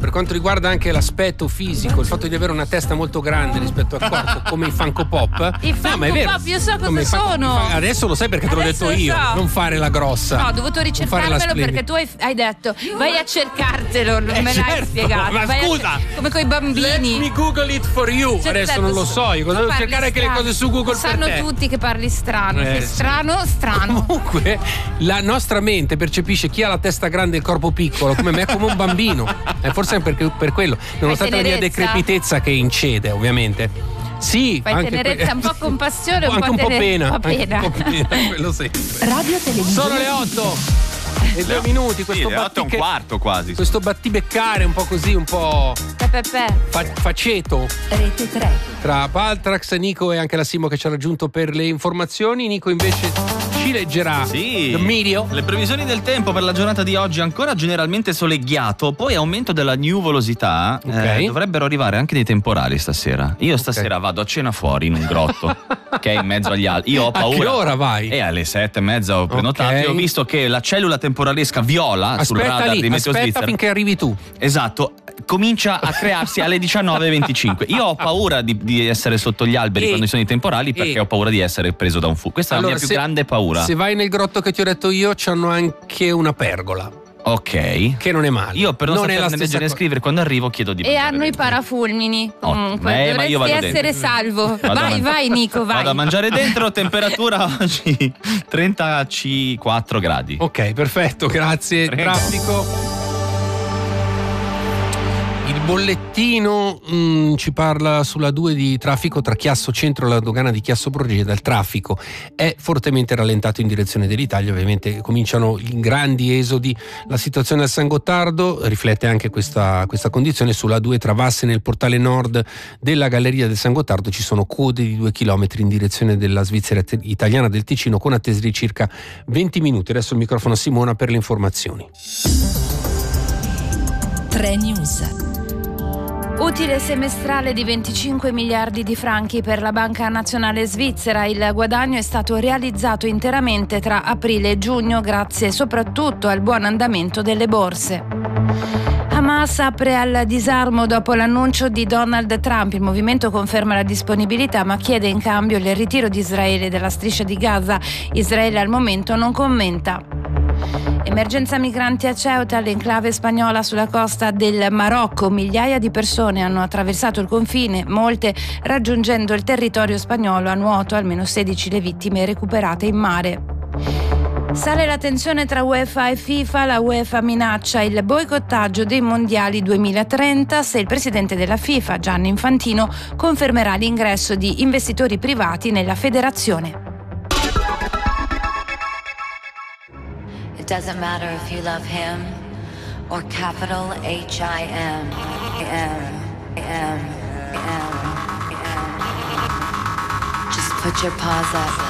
per quanto riguarda anche l'aspetto fisico, il fatto di avere una testa molto grande rispetto al corpo, come i Funko Pop. I Funko Pop, io so cosa sono. Adesso lo sai perché te l'ho detto io, non fare la grossa. No, ho dovuto ricercarmelo perché tu hai detto vai a cercartelo, non me l'hai spiegato. Ma scusa, come coi bambini. Let me Google it for you. Adesso non lo so, io devo cercare anche le cose su Google per te. Sanno tutti che parli strano, sei strano. Comunque la nostra mente percepisce chi ha la testa grande e il corpo piccolo come me, come un bambino. Forse è per quello, nonostante la mia decrepitezza che incede, ovviamente. Sì, fai anche tenerezza, un po' compassione, anche un po' pena. Quello sì. Radio Televisione. Sono le 8 e 2 minuti. Questo le 8 e un quarto quasi. Questo battibeccare un po' così, un po' faceto. Rete 3. Tra Paltrax, Nico e anche la Simo che ci ha raggiunto per le informazioni. Nico invece ci leggerà il medio. Le previsioni del tempo per la giornata di oggi: ancora generalmente soleggiato, poi aumento della nuvolosità. Dovrebbero arrivare anche dei temporali stasera. Io stasera vado a cena fuori in un grotto che è in mezzo agli alberi. Io ho paura. A che ora vai? E alle 7:30 ho prenotato e ho visto che la cellula temporalesca viola sul radar di Meteo Svizzera. Aspetta finché arrivi tu. Esatto, comincia a crearsi alle 19:25. Io ho paura di essere sotto gli alberi quando ci sono i temporali, perché ho paura di essere preso da un fu. Questa è la mia più grande paura. Se vai nel grotto che ti ho detto io, c'hanno anche una pergola. Ok. Che non è male. Io per non saperne leggere e scrivere, quando arrivo chiedo di E hanno i parafulmini. Comunque ma io vado essere dentro. salvo. Vai Nico, vai. Vado a mangiare dentro, temperatura oggi 34 gradi. Ok, perfetto, grazie. Prego. Traffico. Il bollettino ci parla sulla 2 di traffico tra Chiasso Centro e la dogana di Chiasso Borgeda. Il traffico è fortemente rallentato in direzione dell'Italia, ovviamente cominciano i grandi esodi. La situazione al San Gottardo riflette anche questa condizione. Sulla 2 tra Vasse nel portale nord della Galleria del San Gottardo ci sono code di 2 chilometri in direzione della Svizzera italiana del Ticino, con attese di circa 20 minuti. Adesso il microfono a Simona per le informazioni. 3 News. Utile semestrale di 25 miliardi di franchi per la Banca Nazionale Svizzera. Il guadagno è stato realizzato interamente tra aprile e giugno grazie soprattutto al buon andamento delle borse. Hamas apre al disarmo dopo l'annuncio di Donald Trump. Il movimento conferma la disponibilità ma chiede in cambio il ritiro di Israele dalla striscia di Gaza. Israele al momento non commenta. Emergenza migranti a Ceuta, l'enclave spagnola sulla costa del Marocco. Migliaia di persone hanno attraversato il confine, molte raggiungendo il territorio spagnolo a nuoto, almeno 16 le vittime recuperate in mare. Sale la tensione tra UEFA e FIFA, la UEFA minaccia il boicottaggio dei mondiali 2030 se il presidente della FIFA, Gianni Infantino, confermerà l'ingresso di investitori privati nella federazione. It doesn't matter if you love him or capital H-I-M. Just put your paws up.